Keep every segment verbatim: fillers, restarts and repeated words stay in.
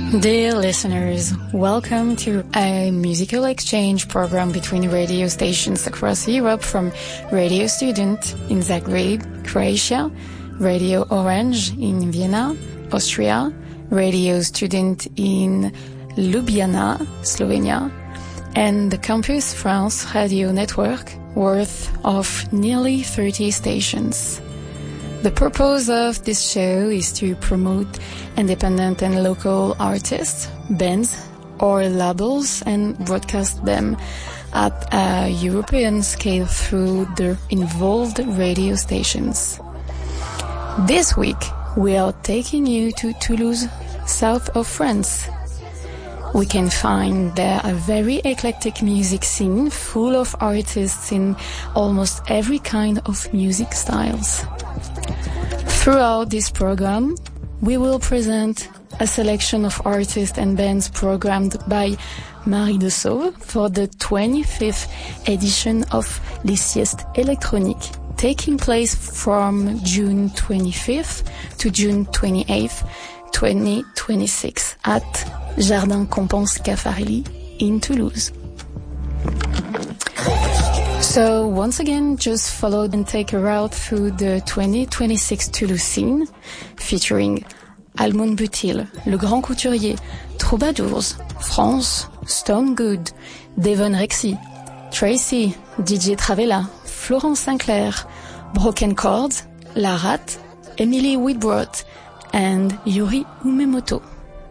Dear listeners, welcome to a musical exchange program between radio stations across Europe from Radio Student in Zagreb, Croatia, Radio Orange in Vienna, Austria, Radio Student in Ljubljana, Slovenia, and the Campus France radio network worth of nearly thirty stations. The purpose of this show is to promote independent and local artists, bands, or labels and broadcast them at a European scale through the involved radio stations. This week, we are taking you to Toulouse, south of France. We can find there a very eclectic music scene full of artists in almost every kind of music styles. Throughout this program, we will present a selection of artists and bands programmed by Marie de Sauve for the twenty-fifth edition of Les Siestes Électroniques, taking place from June twenty-fifth to June twenty-eighth, twenty twenty-six at Jardin Compense Caffarelli in Toulouse. So once again, just follow and take a route through the twenty twenty-six Toulouse scene, featuring Almond Butil, Le Grand Couturier, Troubadours, France, Stone Good, Devon Rexy, Tracy, D J Travella, Florence Sinclair, Broken Chords, La Rat, Emily Whitbrot, and Yuri Umemoto.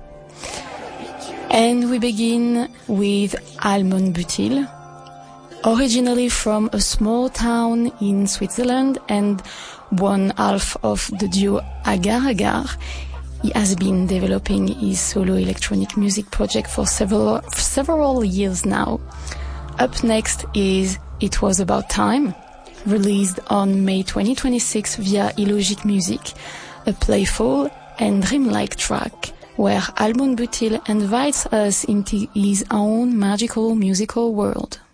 And we begin with Almond Butil. Originally from a small town in Switzerland and one half of the duo Agar Agar, he has been developing his solo electronic music project for several for several years now. Up next is It Was About Time, released on May twenty twenty-six via Illogic Music, a playful and dreamlike track where Almond Butil invites us into his own magical musical world.